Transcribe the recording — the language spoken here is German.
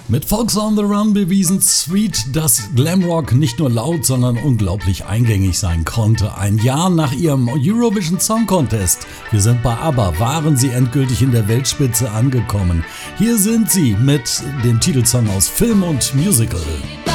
Mit Fox on the Run bewiesen Sweet, dass Glamrock nicht nur laut, sondern unglaublich eingängig sein konnte. Ein Jahr nach ihrem Eurovision Song Contest, wir sind bei ABBA, waren sie endgültig in der Weltspitze angekommen. Hier sind sie mit dem Titelsong aus Film und Musical.